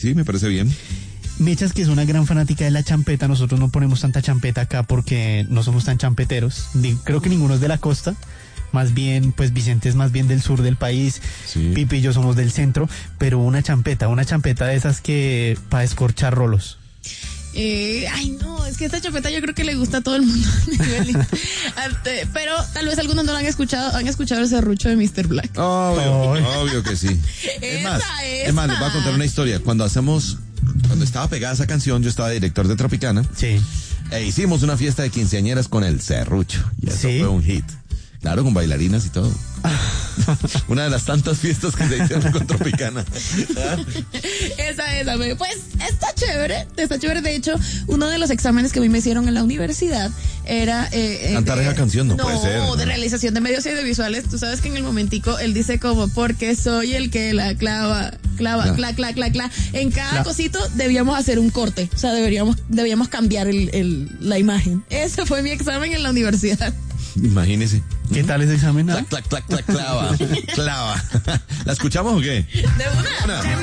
Sí, me parece bien. Mechas, que es una gran fanática de la champeta. Nosotros no ponemos tanta champeta acá porque no somos tan champeteros. Creo que ninguno es de la costa. Más bien, pues Vicente es más bien del sur del país. Sí. Pipi y yo somos del centro. Pero una champeta de esas que para escorchar rolos. Ay, no, es que esta champeta yo creo que le gusta a todo el mundo. Pero tal vez algunos no lo han escuchado el serrucho de Mr. Black. Obvio que sí. Es más, les voy a contar una historia. Cuando estaba pegada esa canción, yo estaba director de Tropicana. Sí. E hicimos una fiesta de quinceañeras con el serrucho. Y eso ¿Sí? fue un hit. Claro, con bailarinas y todo. Una de las tantas fiestas que se hicieron con Tropicana. Esa. Pues está chévere. De hecho, uno de los exámenes que a mí me hicieron en la universidad era... Cantar esa canción no puede ser. No, de realización de medios audiovisuales. Tú sabes que en el momentico él dice como, porque soy el que la clava, cla. En cada cosito debíamos hacer un corte. O sea, debíamos cambiar la imagen. Ese fue mi examen en la universidad. Imagínese. ¿Qué tal ese examen? Clava. ¿La escuchamos o qué? De una.